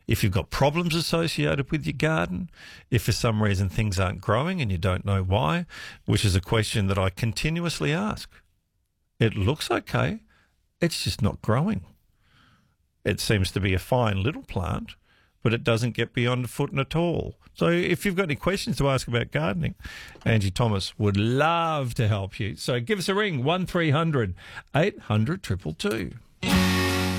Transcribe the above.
if you've got problems associated with your garden, if for some reason things aren't growing and you don't know why, which is a question that I continuously ask. It looks okay, it's just not growing. It seems to be a fine little plant, but it doesn't get beyond a foot at all. So if you've got any questions to ask about gardening, Angie Thomas would love to help you. So give us a ring, 1300 800 222.